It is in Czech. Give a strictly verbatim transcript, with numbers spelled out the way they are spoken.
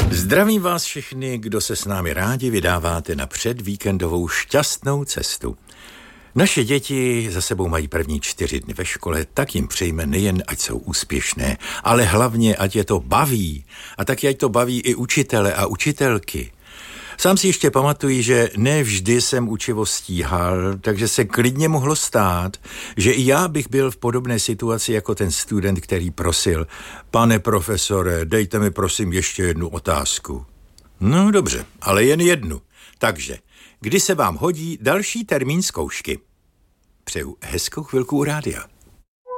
Zdravím vás všechny, kdo se s námi rádi vydáváte na předvíkendovou šťastnou cestu. Naše děti za sebou mají první čtyři dny ve škole, tak jim přejme nejen, ať jsou úspěšné, ale hlavně, ať je to baví. A taky, ať to baví i učitele a učitelky. Sám si ještě pamatuji, že ne vždy jsem učivo stíhal, takže se klidně mohlo stát, že i já bych byl v podobné situaci jako ten student, který prosil: pane profesore, dejte mi prosím ještě jednu otázku. No dobře, ale jen jednu. Takže, kdy se vám hodí další termín zkoušky? Přeju hezkou chvilku u rádia.